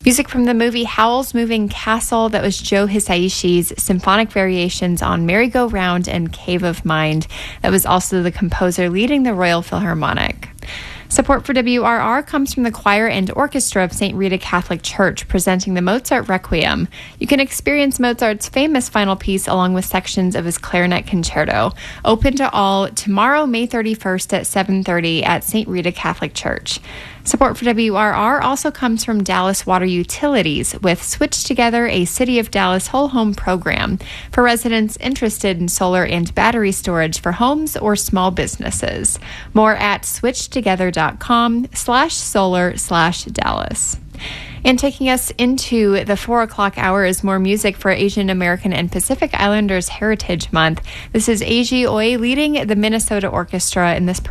Music from the movie Howl's Moving Castle. That was Joe Hisaishi's symphonic variations on Merry-Go-Round and Cave of Mind. That was also the composer leading the Royal Philharmonic. Support for WRR comes from the choir and orchestra of St. Rita Catholic Church, presenting the Mozart Requiem. You can experience Mozart's famous final piece along with sections of his clarinet concerto. Open to all tomorrow, May 31st at 7:30 at St. Rita Catholic Church. Support for WRR also comes from Dallas Water Utilities with Switch Together, a City of Dallas whole home program for residents interested in solar and battery storage for homes or small businesses. More at switchtogether.com/solar/Dallas. And taking us into the 4 o'clock hour is more music for Asian American and Pacific Islanders Heritage Month. This is Aji Oi leading the Minnesota Orchestra in this